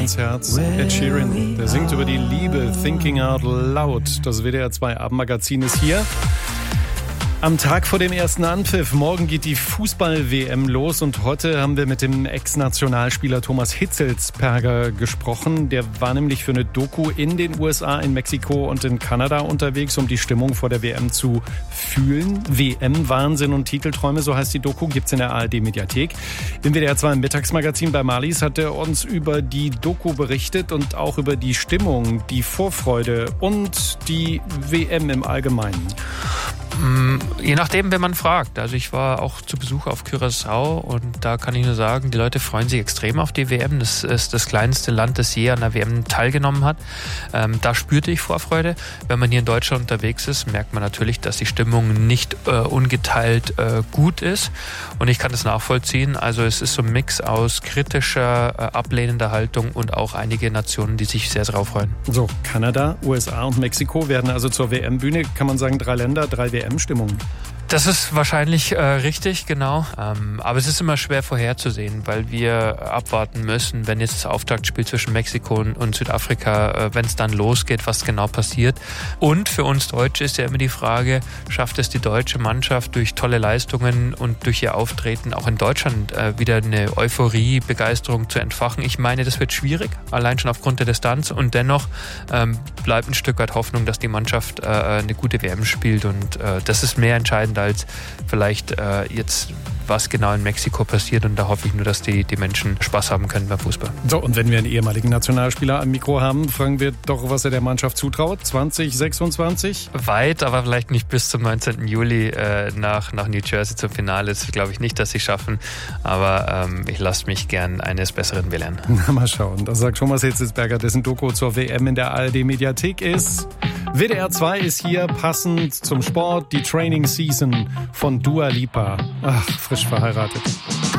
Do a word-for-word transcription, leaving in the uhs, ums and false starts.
ins Herz. Ed Sheeran, der singt über die Liebe, Thinking Out Loud. Das W D R zwei Abendmagazin ist hier. Am Tag vor dem ersten Anpfiff, morgen geht die Fußball-W M los und heute haben wir mit dem Ex-Nationalspieler Thomas Hitzelsperger gesprochen. Der war nämlich für eine Doku in den U S A, in Mexiko und in Kanada unterwegs, um die Stimmung vor der W M zu fühlen. W M, Wahnsinn und Titelträume, so heißt die Doku, gibt's in der A R D-Mediathek. Im W D R zwei Mittagsmagazin bei Marlies hat er uns über die Doku berichtet und auch über die Stimmung, die Vorfreude und die W M im Allgemeinen. Je nachdem, wenn man fragt. Also ich war auch zu Besuch auf Curaçao und da kann ich nur sagen, die Leute freuen sich extrem auf die W M. Das ist das kleinste Land, das je an der W M teilgenommen hat. Ähm, da spürte ich Vorfreude. Wenn man hier in Deutschland unterwegs ist, merkt man natürlich, dass die Stimmung nicht äh, ungeteilt äh, gut ist. Und ich kann das nachvollziehen. Also es ist so ein Mix aus kritischer, äh, ablehnender Haltung und auch einige Nationen, die sich sehr darauf freuen. So, Kanada, U S A und Mexiko werden also zur W M-Bühne, kann man sagen, drei Länder, drei W M-Stimmungen. Das ist wahrscheinlich äh, richtig, genau. Ähm, aber es ist immer schwer vorherzusehen, weil wir abwarten müssen, wenn jetzt das Auftaktspiel zwischen Mexiko und, und Südafrika, äh, wenn es dann losgeht, was genau passiert. Und für uns Deutsche ist ja immer die Frage, schafft es die deutsche Mannschaft durch tolle Leistungen und durch ihr Auftreten auch in Deutschland äh, wieder eine Euphorie, Begeisterung zu entfachen? Ich meine, das wird schwierig, allein schon aufgrund der Distanz. Und dennoch ähm, bleibt ein Stück weit Hoffnung, dass die Mannschaft äh, eine gute W M spielt. Und äh, das ist mehr entscheidend als vielleicht äh, jetzt, was genau in Mexiko passiert. Und da hoffe ich nur, dass die, die Menschen Spaß haben können beim Fußball. So, und wenn wir einen ehemaligen Nationalspieler am Mikro haben, fragen wir doch, was er der Mannschaft zutraut. zwanzig sechsundzwanzig? Weit, aber vielleicht nicht bis zum neunzehnten Juli äh, nach, nach New Jersey zum Finale. Das glaube ich nicht, dass sie schaffen. Aber ähm, ich lasse mich gern eines Besseren belehren. Na, mal schauen. Das sagt Thomas Hitzelsperger, dessen Doku zur W M in der A R D-Mediathek ist. W D R zwei ist hier passend zum Sport, die Training Season von Dua Lipa. Ach, frisch verheiratet.